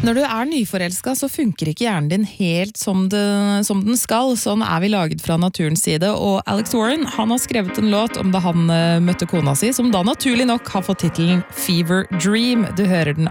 Når du nyforelsket, så funker ikke hjernen din helt som den skal. Sånn vi laget fra naturens side. Og Alex Warren, han har skrevet en låt om da han møtte kona si, som da naturlig nok har fått titelen Fever Dream. Du hører den